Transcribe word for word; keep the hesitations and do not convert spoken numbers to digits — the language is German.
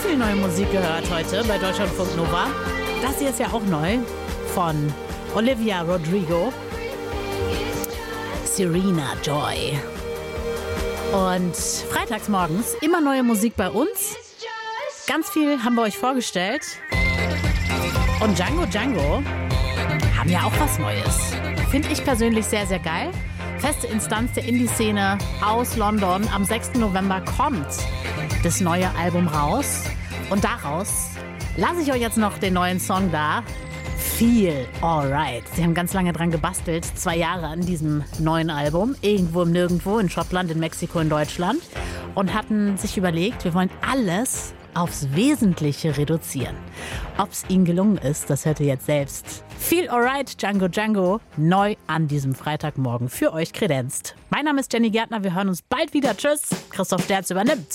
viel neue Musik gehört heute bei Deutschlandfunk Nova. Das hier ist ja auch neu von Olivia Rodrigo. Serena Joy. Und freitags morgens immer neue Musik bei uns. Ganz viel haben wir euch vorgestellt. Und Django Django haben ja auch was Neues. Finde ich persönlich sehr, sehr geil. Feste Instanz der Indie-Szene aus London. Am sechsten November kommt das neue Album raus. Und daraus lasse ich euch jetzt noch den neuen Song da. Feel Alright. Sie haben ganz lange dran gebastelt. Zwei Jahre an diesem neuen Album. Irgendwo im Nirgendwo, in Schottland, in Mexiko, in Deutschland. Und hatten sich überlegt, wir wollen alles aufs Wesentliche reduzieren. Ob es ihnen gelungen ist, das hört ihr jetzt selbst. Feel Alright, Django Django, neu an diesem Freitagmorgen für euch kredenzt. Mein Name ist Jenny Gärtner, wir hören uns bald wieder. Tschüss, Christoph Sterz übernimmt.